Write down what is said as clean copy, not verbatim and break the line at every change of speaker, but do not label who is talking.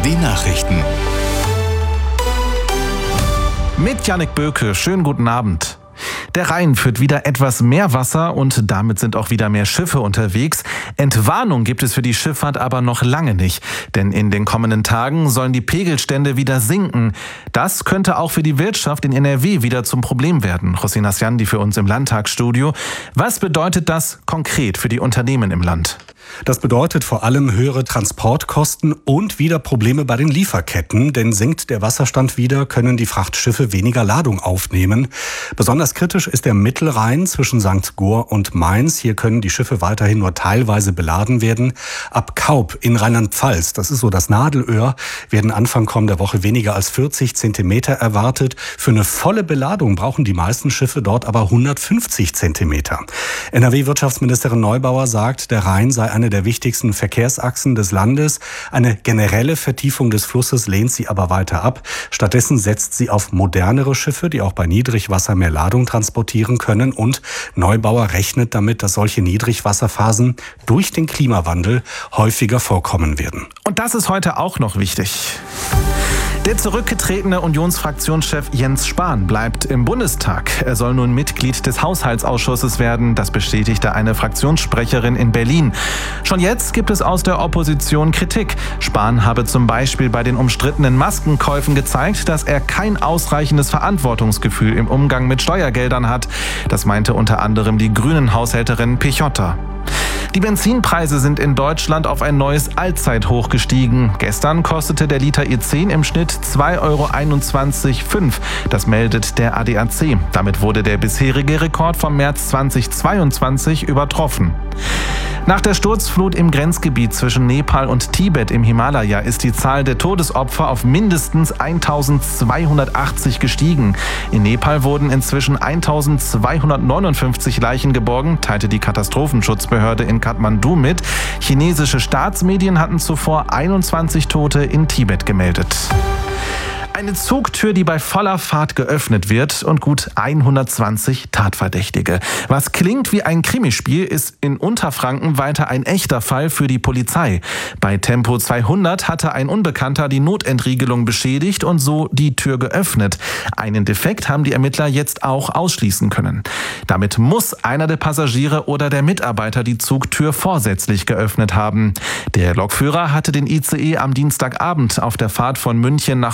Die Nachrichten.
Mit Jannik Böke, schönen guten Abend. Der Rhein führt wieder etwas mehr Wasser und damit sind auch wieder mehr Schiffe unterwegs. Entwarnung gibt es für die Schifffahrt aber noch lange nicht, denn in den kommenden Tagen sollen die Pegelstände wieder sinken. Das könnte auch für die Wirtschaft in NRW wieder zum Problem werden. Rosina Sjandi für uns im Landtagsstudio. Was bedeutet das konkret für die Unternehmen im Land?
Das bedeutet vor allem höhere Transportkosten und wieder Probleme bei den Lieferketten, denn sinkt der Wasserstand wieder, können die Frachtschiffe weniger Ladung aufnehmen. Besonders kritisch ist der Mittelrhein zwischen St. Goar und Mainz. Hier können die Schiffe weiterhin nur teilweise beladen werden. Ab Kaub in Rheinland-Pfalz, das ist so das Nadelöhr, werden Anfang kommender Woche weniger als 40 Zentimeter erwartet. Für eine volle Beladung brauchen die meisten Schiffe dort aber 150 Zentimeter. NRW-Wirtschaftsministerin Neubauer sagt, der Rhein sei eine der wichtigsten Verkehrsachsen des Landes. Eine generelle Vertiefung des Flusses lehnt sie aber weiter ab. Stattdessen setzt sie auf modernere Schiffe, die auch bei Niedrigwasser mehr Ladung transportieren können. Und Neubauer rechnet damit, dass solche Niedrigwasserphasen durch den Klimawandel häufiger vorkommen werden.
Und das ist heute auch noch wichtig. Der zurückgetretene Unionsfraktionschef Jens Spahn bleibt im Bundestag. Er soll nun Mitglied des Haushaltsausschusses werden. Das bestätigte eine Fraktionssprecherin in Berlin. Schon jetzt gibt es aus der Opposition Kritik. Spahn habe zum Beispiel bei den umstrittenen Maskenkäufen gezeigt, dass er kein ausreichendes Verantwortungsgefühl im Umgang mit Steuergeldern hat. Das meinte unter anderem die Grünen-Haushälterin Pichotta. Die Benzinpreise sind in Deutschland auf ein neues Allzeithoch gestiegen. Gestern kostete der Liter E10 im Schnitt 2,21,5 €. Das meldet der ADAC. Damit wurde der bisherige Rekord vom März 2022 übertroffen. Nach der Sturzflut im Grenzgebiet zwischen Nepal und Tibet im Himalaya ist die Zahl der Todesopfer auf mindestens 1280 gestiegen. In Nepal wurden inzwischen 1259 Leichen geborgen, teilte die Katastrophenschutzbehörde in Kathmandu mit. Chinesische Staatsmedien hatten zuvor 21 Tote in Tibet gemeldet. Eine Zugtür, die bei voller Fahrt geöffnet wird und gut 120 Tatverdächtige. Was klingt wie ein Krimispiel, ist in Unterfranken weiter ein echter Fall für die Polizei. Bei Tempo 200 hatte ein Unbekannter die Notentriegelung beschädigt und so die Tür geöffnet. Einen Defekt haben die Ermittler jetzt auch ausschließen können. Damit muss einer der Passagiere oder der Mitarbeiter die Zugtür vorsätzlich geöffnet haben. Der Lokführer hatte den ICE am Dienstagabend auf der Fahrt von München nach